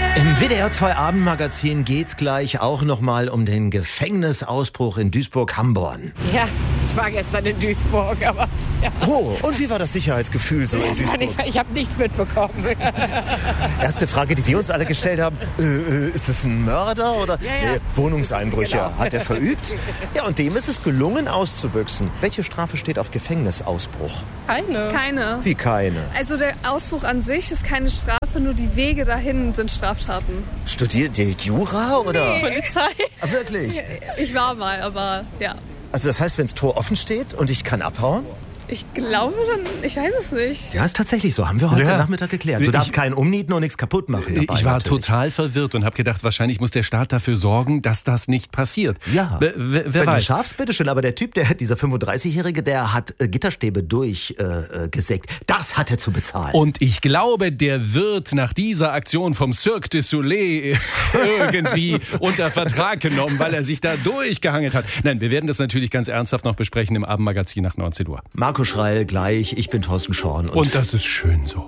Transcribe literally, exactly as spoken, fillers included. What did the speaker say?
Im W D R zwei Abendmagazin geht's gleich auch nochmal um den Gefängnisausbruch in Duisburg-Hamborn. Ja, ich war gestern in Duisburg, aber... Ja. Oh, und wie war das Sicherheitsgefühl so in Duisburg? Ich, ich habe nichts mitbekommen. Erste Frage, die wir uns alle gestellt haben, äh, äh, ist das ein Mörder oder Ja, ja. Äh, Wohnungseinbrüche? Genau. Hat er verübt? Ja, und dem ist es gelungen auszubüchsen. Welche Strafe steht auf Gefängnisausbruch? Keine. Keine. Wie keine? Also der Ausbruch an sich ist keine Strafe, nur die Wege dahin sind Straftaten. Studiert ihr Jura oder? Polizei. Ah, wirklich? Ich war mal, aber ja. Also das heißt, wenn das Tor offen steht und ich kann abhauen? Ich glaube dann, ich weiß es nicht. Ja, ist tatsächlich so. Haben wir heute Ja. Nachmittag geklärt. Du Ich- darfst keinen umnieten und nichts kaputt machen dabei, Ich war natürlich. total verwirrt und habe gedacht, wahrscheinlich muss der Staat dafür sorgen, dass das nicht passiert. Ja, Wer, wer, wer wenn du weiß. schaffst, bitteschön. Aber der Typ, der, dieser fünfunddreißigjährige, der hat äh, Gitterstäbe durchgesägt. Äh, gesägt. Das hat er zu bezahlen. Und ich glaube, der wird nach dieser Aktion vom Cirque du Soleil irgendwie unter Vertrag genommen, weil er sich da durchgehangelt hat. Nein, wir werden das natürlich ganz ernsthaft noch besprechen im Abendmagazin nach neunzehn Uhr. Marco Schreil gleich, ich bin Thorsten Schorn. Und das ist schön so.